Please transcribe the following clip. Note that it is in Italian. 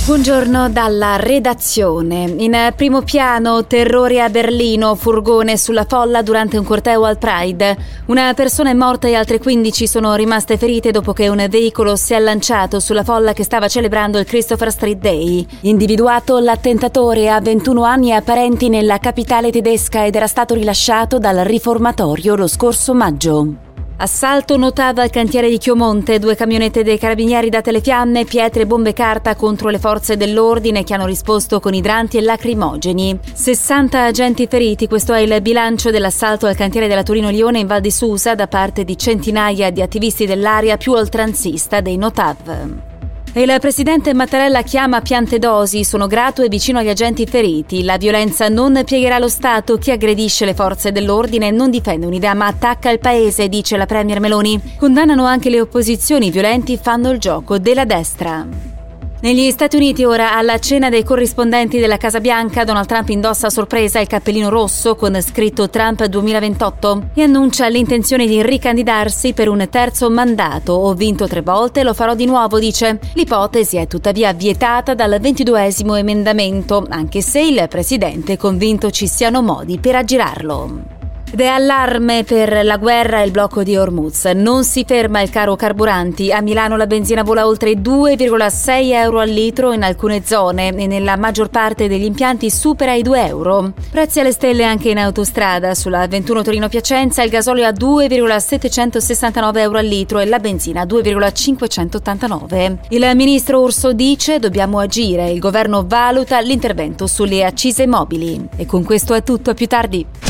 Buongiorno dalla redazione. In primo piano, terrore a Berlino, furgone sulla folla durante un corteo al Pride. Una persona è morta e altre 15 sono rimaste ferite dopo che un veicolo si è lanciato sulla folla che stava celebrando il Christopher Street Day. Individuato, l'attentatore ha 21 anni e ha parenti nella capitale tedesca ed era stato rilasciato dal riformatorio lo scorso maggio. Assalto notato al cantiere di Chiomonte, 2 camionette dei carabinieri date le fiamme, pietre e bombe carta contro le forze dell'ordine che hanno risposto con idranti e lacrimogeni. 60 agenti feriti, questo è il bilancio dell'assalto al cantiere della Torino-Lione in Val di Susa da parte di centinaia di attivisti dell'area più oltranzista dei Notav. Il presidente Mattarella chiama Piantedosi, sono grato e vicino agli agenti feriti. La violenza non piegherà lo Stato, chi aggredisce le forze dell'ordine non difende un'idea ma attacca il paese, dice la premier Meloni. Condannano anche le opposizioni, i violenti fanno il gioco della destra. Negli Stati Uniti ora, alla cena dei corrispondenti della Casa Bianca, Donald Trump indossa a sorpresa il cappellino rosso con scritto Trump 2028 e annuncia l'intenzione di ricandidarsi per un terzo mandato. Ho vinto 3 volte, lo farò di nuovo, dice. L'ipotesi è tuttavia vietata dal 22esimo emendamento, anche se il presidente è convinto ci siano modi per aggirarlo. Ed è allarme per la guerra e il blocco di Hormuz. Non si ferma il caro carburanti. A Milano la benzina vola oltre 2,6 euro al litro in alcune zone e nella maggior parte degli impianti supera i 2 euro. Prezzi alle stelle anche in autostrada. Sulla 21 Torino-Piacenza il gasolio a 2,769 euro al litro e la benzina a 2,589. Il ministro Urso dice dobbiamo agire. Il governo valuta l'intervento sulle accise mobili. E con questo è tutto, a più tardi.